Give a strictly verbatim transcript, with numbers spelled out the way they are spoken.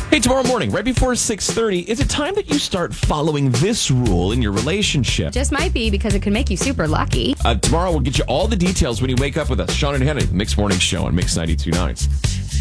Hey, tomorrow morning, right before six thirty, is it time that you start following this rule in your relationship? Just might be because it could make you super lucky. Uh, tomorrow, we'll get you all the details when you wake up with us. Sean and Hannah, Mixed Morning Show on Mix ninety-two point nine.